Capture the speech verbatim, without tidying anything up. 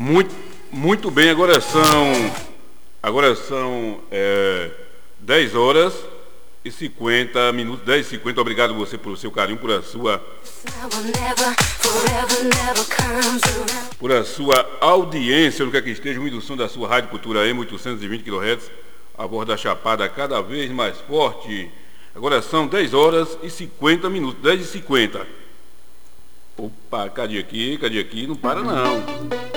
Muito, muito bem, agora são, agora são é, dez horas e cinquenta minutos, dez e cinquenta. Obrigado você pelo seu carinho, por a sua por a sua audiência, no que é que esteja, o som da sua Rádio Cultura M, oitocentos e vinte quilohertz, a voz da Chapada cada vez mais forte. Agora são dez horas e cinquenta minutos, dez e cinquenta. Opa, cadê aqui, cadê aqui? Não para não.